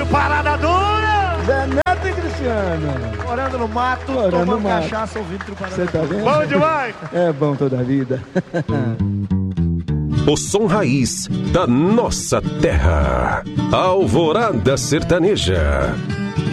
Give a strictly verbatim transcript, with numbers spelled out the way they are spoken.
Trio Parada Dura. Zé Neto e Cristiano. Morando no mato, Morando tomando no mato. cachaça, ouvindo Trio Parada Você Dura. tá vendo? Bom demais. É bom toda a vida. O som raiz da nossa terra. Alvorada Sertaneja.